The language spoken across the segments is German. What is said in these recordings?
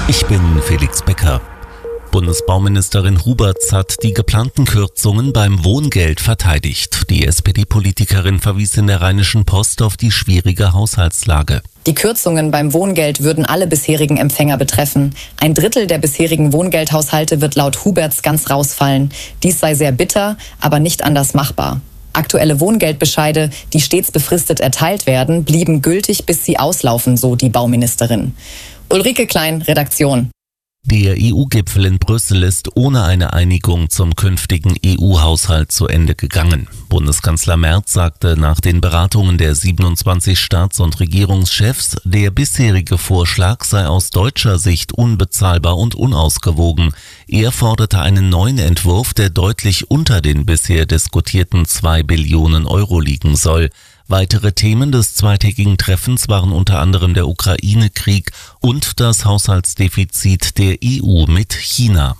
Ich bin Felix Becker. Bundesbauministerin Huberts hat die geplanten Kürzungen beim Wohngeld verteidigt. Die SPD-Politikerin verwies in der Rheinischen Post auf die schwierige Haushaltslage. Die Kürzungen beim Wohngeld würden alle bisherigen Empfänger betreffen. 1/3 der bisherigen Wohngeldhaushalte wird laut Huberts ganz rausfallen. Dies sei sehr bitter, aber nicht anders machbar. Aktuelle Wohngeldbescheide, die stets befristet erteilt werden, blieben gültig, bis sie auslaufen, so die Bauministerin. Ulrike Klein, Redaktion. Der EU-Gipfel in Brüssel ist ohne eine Einigung zum künftigen EU-Haushalt zu Ende gegangen. Bundeskanzler Merz sagte nach den Beratungen der 27 Staats- und Regierungschefs, der bisherige Vorschlag sei aus deutscher Sicht unbezahlbar und unausgewogen. Er forderte einen neuen Entwurf, der deutlich unter den bisher diskutierten 2 Billionen Euro liegen soll. Weitere Themen des zweitägigen Treffens waren unter anderem der Ukraine-Krieg und das Haushaltsdefizit der EU mit China.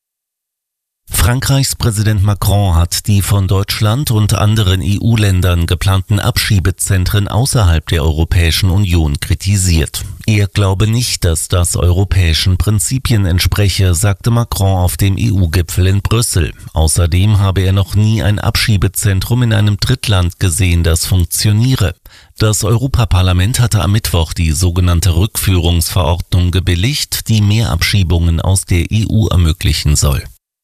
Frankreichs Präsident Macron hat die von Deutschland und anderen EU-Ländern geplanten Abschiebezentren außerhalb der Europäischen Union kritisiert. Er glaube nicht, dass das europäischen Prinzipien entspreche, sagte Macron auf dem EU-Gipfel in Brüssel. Außerdem habe er noch nie ein Abschiebezentrum in einem Drittland gesehen, das funktioniere. Das Europaparlament hatte am Mittwoch die sogenannte Rückführungsverordnung gebilligt, die mehr Abschiebungen aus der EU ermöglichen soll.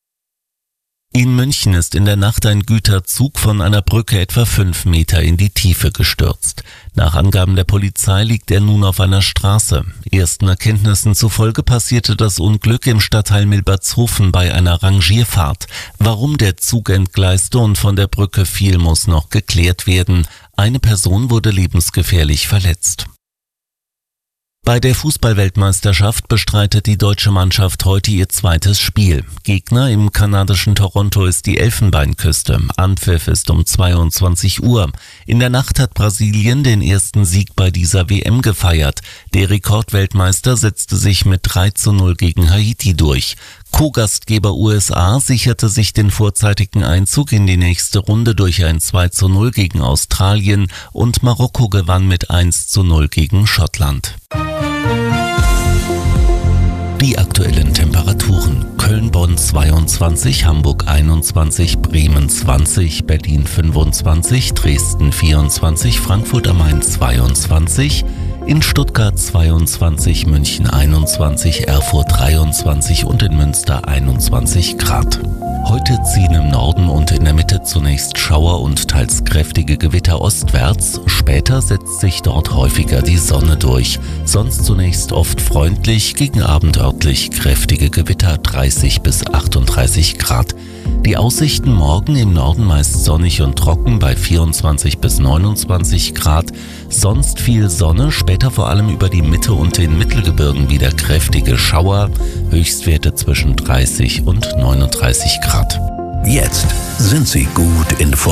In München ist in der Nacht ein Güterzug von einer Brücke etwa 5 Meter in die Tiefe gestürzt. Nach Angaben der Polizei liegt er nun auf einer Straße. Ersten Erkenntnissen zufolge passierte das Unglück im Stadtteil Milbertshofen bei einer Rangierfahrt. Warum der Zug entgleiste und von der Brücke fiel, muss noch geklärt werden. Eine Person wurde lebensgefährlich verletzt. Bei der Fußball-Weltmeisterschaft bestreitet die deutsche Mannschaft heute ihr zweites Spiel. Gegner im kanadischen Toronto ist die Elfenbeinküste. Anpfiff ist um 22 Uhr. In der Nacht hat Brasilien den ersten Sieg bei dieser WM gefeiert. Der Rekordweltmeister setzte sich mit 3:0 gegen Haiti durch. Co-Gastgeber USA sicherte sich den vorzeitigen Einzug in die nächste Runde durch ein 2:0 gegen Australien und Marokko gewann mit 1:0 gegen Schottland. Die aktuellen Temperaturen: Köln-Bonn 22, Hamburg 21, Bremen 20, Berlin 25, Dresden 24, Frankfurt am Main 22, in Stuttgart 22, München 21, Erfurt 23 und in Münster 21 Grad. Heute ziehen im Norden und in der Mitte zunächst Schauer und teils kräftige Gewitter ostwärts. Später setzt sich dort häufiger die Sonne durch. Sonst zunächst oft freundlich, gegen Abend örtlich kräftige Gewitter 30 bis 38 Grad. Die Aussichten morgen im Norden meist sonnig und trocken bei 24 bis 29 Grad. Sonst viel Sonne, später vor allem über die Mitte und den Mittelgebirgen wieder kräftige Schauer. Höchstwerte zwischen 30 und 39 Grad. Jetzt sind Sie gut informiert.